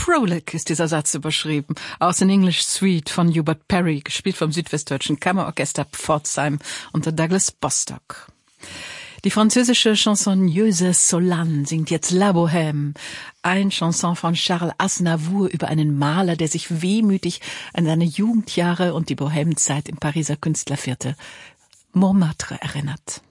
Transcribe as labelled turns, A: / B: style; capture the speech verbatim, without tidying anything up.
A: Frolic ist dieser Satz überschrieben, aus in English Suite von Hubert Parry, gespielt vom südwestdeutschen Kammerorchester Pforzheim unter Douglas Bostock. Die französische Chansonneuse Solane singt jetzt La Bohème, ein Chanson von Charles Aznavour über einen Maler, der sich wehmütig an seine Jugendjahre und die Bohèmezeit im Pariser Künstlerviertel Montmartre erinnert.